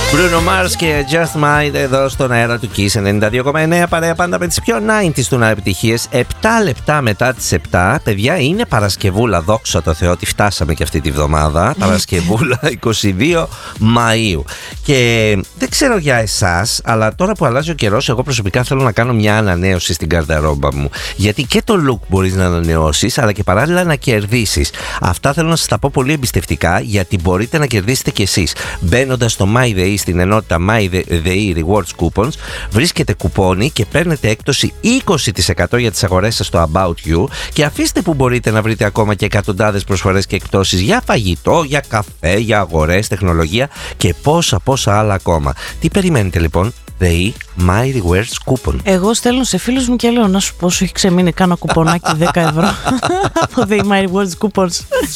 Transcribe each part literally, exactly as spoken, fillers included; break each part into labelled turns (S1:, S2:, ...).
S1: Bruno Mars και Just Mind εδώ στον αέρα του Kiss ενενήντα δύο κόμμα εννέα, παρέα πάντα με τις πιο ενενήντα του να επιτυχίες. επτά λεπτά μετά τις επτά, παιδιά, είναι Παρασκευούλα, δόξα τω Θεώ ότι φτάσαμε και αυτή τη βδομάδα. Παρασκευούλα είκοσι δύο Μαΐου. Και δεν ξέρω για εσάς, αλλά τώρα που αλλάζει ο καιρός, εγώ προσωπικά θέλω να κάνω μια ανανέωση στην καρδαρόμπα μου. Γιατί και το look μπορείς να ανανεώσεις, αλλά και παράλληλα να κερδίσεις. Αυτά θέλω να σας τα πω πολύ εμπιστευτικά, γιατί μπορείτε να κερδίσετε κι εσείς. Μπαίνοντας στο MyDay, στην ενότητα MyDay Rewards Coupons, βρίσκετε κουπόνι και παίρνετε έκπτωση είκοσι τοις εκατό για τις αγορές σας στο About You, και αφήστε που μπορείτε να βρείτε ακόμα και εκατοντάδες προσφορές και εκπτώσεις για φαγητό, για καφέ, για αγορές, τεχνολογία και πόσα πόσα άλλα ακόμα. Τι περιμένετε λοιπόν? The My Rewards Coupon. Εγώ στέλνω σε φίλους μου και λέω να σου πω, σου έχει ξεμείνει, κάνω κουπονάκι δέκα ευρώ από The My Rewards Coupons.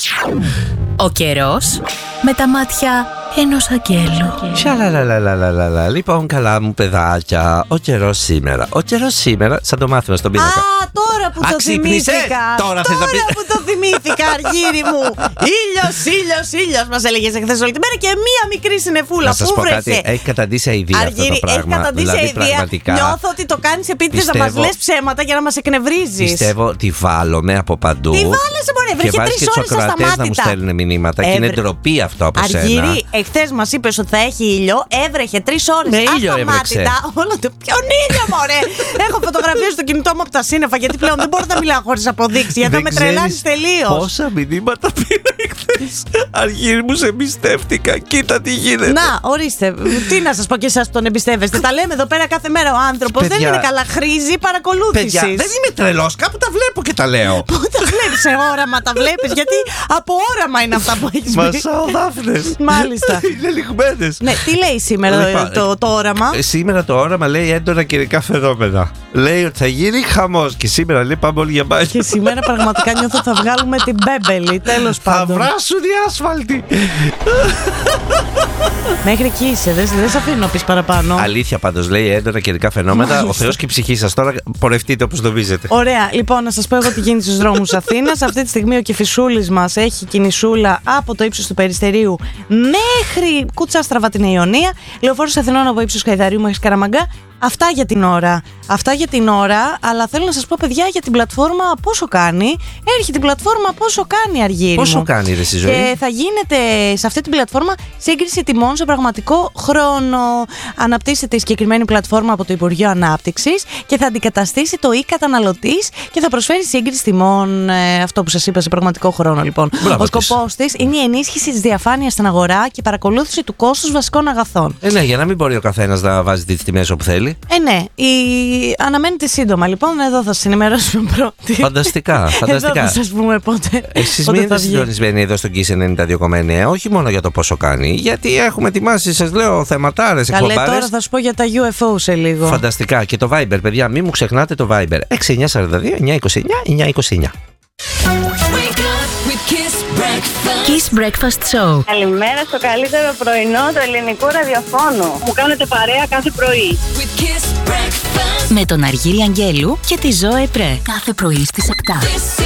S2: Ο καιρός με τα μάτια ενός αγγέλου.
S1: Σαλαλαλαλαλαλα. Λοιπόν, καλά μου παιδάκια, ο καιρός σήμερα. Ο καιρός σήμερα, σαν το μάθημα στον πίνακα.
S3: Α, τώρα που το θυμήθηκα.
S1: Τώρα,
S3: τώρα που το θυμήθηκα, Αργύρι μου. Ήλιος, ήλιος, ήλιος μας έλεγες εχθές όλη τη μέρα και μία μικρή συννεφούλα.
S1: Να σας πω κάτι, έχει καταντήσει αηδία αυτό το πράγμα.
S3: Έχει καταντήσει
S1: δηλαδή,
S3: αηδία.
S1: πραγματικά,
S3: νιώθω ότι το κάνεις επίτηδες να μας λες ψέματα για να μας εκνευρίζεις.
S1: Πιστεύω ότι βάλλομαι από παντού.
S3: Τι βάλεσαι, μωρέ, βρε,
S1: και βάζεις και τους ακροατές να μου στέλνουν μηνύματα. Και είναι ντροπή αυτό από σένα.
S3: Αργύρι, εχθές μας είπες ότι θα έχει ήλιο, έβρεχε τρεις ώρες.
S1: Με ήλιο έβρεξε.
S3: Όλο το... Ποιον ήλιο, μωρέ! Έχω φωτογραφίες στο κινητό μου από τα σύννεφα, γιατί πλέον δεν μπορώ να μιλάω χωρίς αποδείξεις, γιατί θα με τρελάνεις τελείως.
S1: Πόσα μηνύματα πήρα εχθές. Αργύρι μου, σε εμπιστεύτηκα. Κοίτα τι γίνεται.
S3: Να, ορίστε. Τι να σας πω και εσάς τον εμπιστεύεστε. Τα λέμε εδώ πέρα κάθε μέρα. Ο άνθρωπος δεν είναι καλά. Χρήζει παρακολούθησης.
S1: Παιδιά, δεν είμαι τρελός. Κάπου τα βλέπω και τα λέω.
S3: Πού τα βλέπεις? Σε όραμα τα βλέπεις. Γιατί από όραμα είναι αυτά που έχεις πει.
S1: Μασάω δάφνες.
S3: Μάλιστα.
S1: Είναι λιγμένες.
S3: Ναι, τι λέει σήμερα λοιπόν, το, το όραμα?
S1: Σήμερα το όραμα λέει έντονα καιρικά φαινόμενα. Λέει ότι θα γίνει χαμός. Και σήμερα λέει πάμε όλοι για μπάνιο.
S3: Και σήμερα πραγματικά νιώθω ότι θα βγάλουμε την μπέμπελη. Τέλος πάντων.
S1: Θα βράσουν οι άσφαλτοι.
S3: Μέχρι εκεί είσαι, δεν σε αφήνω να πεις παραπάνω.
S1: Αλήθεια πάντως, λέει έντονα καιρικά φαινόμενα. Μάλιστα. Ο Θεός και η ψυχή σας. Τώρα πορευτείτε όπως νομίζετε.
S3: Ωραία, λοιπόν, να σας πω εγώ τι γίνεται στους δρόμους Αθήνας. Αυτή τη στιγμή ο Κηφισούλης μας έχει κινησούλα από το ύψος του Περιστερίου μέχρι Κουτσάστραβα την Ιωνία. Λεωφόρος Αθηνών από ύψος Χαϊδαρίου μέχρι Καραμαγκά. Αυτά για την ώρα. Αυτά για την ώρα, αλλά θέλω να σας πω, παιδιά, για την πλατφόρμα πόσο κάνει. Έρχεται η πλατφόρμα πόσο κάνει, Αργύρι.
S1: Πόσο
S3: μου.
S1: κάνει, ρε, στη ζωή.
S3: Και θα γίνεται σε αυτή την πλατφόρμα σύγκριση τιμών σε πραγματικό χρόνο. Αναπτύσσεται η συγκεκριμένη πλατφόρμα από το Υπουργείο Ανάπτυξης και θα αντικαταστήσει το e-καταναλωτής και θα προσφέρει σύγκριση τιμών. Ε, αυτό που σας είπα, σε πραγματικό χρόνο, λοιπόν.
S1: Μπράβο,
S3: ο σκοπός της είναι η ενίσχυση της διαφάνειας στην αγορά και η παρακολούθηση του κόστους βασικών αγαθών.
S1: Ε, ναι, για να μην μπορεί ο καθένας να βάζει τις τιμές όπου θέλει.
S3: Ε, ναι. Η... Αναμένεται σύντομα, λοιπόν. Εδώ θα σας ενημερώσουμε πρώτη.
S1: Φανταστικά, φανταστικά.
S3: Εδώ θα σας πούμε πότε.
S1: Εσείς μείνετε συντονισμένοι εδώ στο Kiss ενενήντα δύο κόμμα εννέα, όχι μόνο για το πόσο κάνει, γιατί έχουμε ετοιμάσει, σας λέω, θεματάρες, εκπομπάρες.
S3: Καλέ, τώρα θα σου πω για τα γιου εφ ο σε λίγο.
S1: Φανταστικά. Και το Viber, παιδιά, μην μου ξεχνάτε το Viber. έξι εννιά τέσσερα δύο εννιά δύο εννιά εννιά δύο εννιά.
S2: Kiss Breakfast Show.
S4: Καλημέρα στο καλύτερο πρωινό του ελληνικού ραδιοφώνου. Μου κάνετε παρέα κάθε πρωί.
S2: Με τον Αργύρι Αγγέλου και τη Ζωέ Πρέ. Κάθε πρωί στις επτά.